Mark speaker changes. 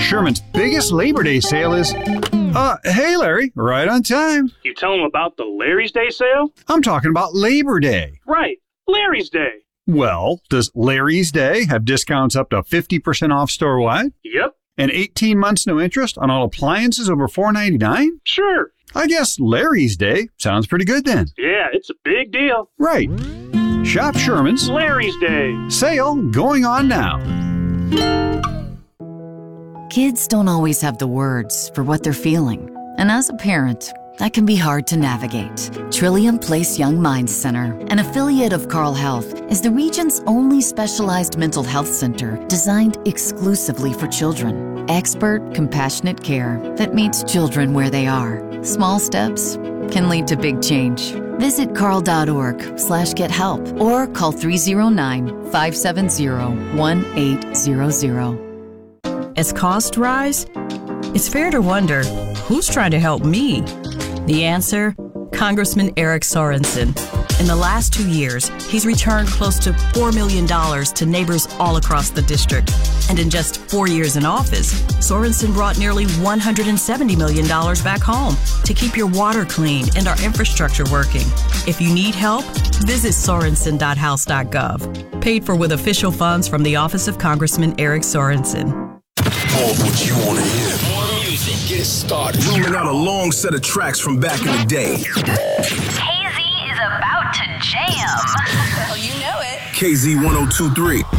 Speaker 1: Sherman's biggest Labor Day sale is... hey Larry, right on time.
Speaker 2: You tell them about the Larry's Day sale?
Speaker 1: I'm talking about Labor Day.
Speaker 2: Right, Larry's Day.
Speaker 1: Well, does Larry's Day have discounts up to 50% off store-wide?
Speaker 2: Yep.
Speaker 1: And 18 months no interest on all appliances over $4.99?
Speaker 2: Sure.
Speaker 1: I guess Larry's Day sounds pretty good then.
Speaker 2: Yeah, it's a big deal.
Speaker 1: Right. Shop Sherman's
Speaker 2: Larry's Day.
Speaker 1: Sale going on now.
Speaker 3: Kids don't always have the words for what they're feeling. And as a parent, that can be hard to navigate. Trillium Place Young Minds Center, an affiliate of Carle Health, is the region's only specialized mental health center designed exclusively for children. Expert, compassionate care that meets children where they are. Small steps can lead to big change. Visit carle.org/gethelp or call 309-570-1800.
Speaker 4: As costs rise, it's fair to wonder, who's trying to help me? The answer? Congressman Eric Sorensen. In the last 2 years, he's returned close to $4 million to neighbors all across the district. And in just 4 years in office, Sorensen brought nearly $170 million back home to keep your water clean and our infrastructure working. If you need help, visit sorensen.house.gov. Paid for with official funds from the Office of Congressman Eric Sorensen.
Speaker 5: All what you want to hear. More music. Get started. Rolling out a long set of tracks from back in the day.
Speaker 6: KZ is about to jam.
Speaker 7: Well, you know it.
Speaker 5: KZ 1023.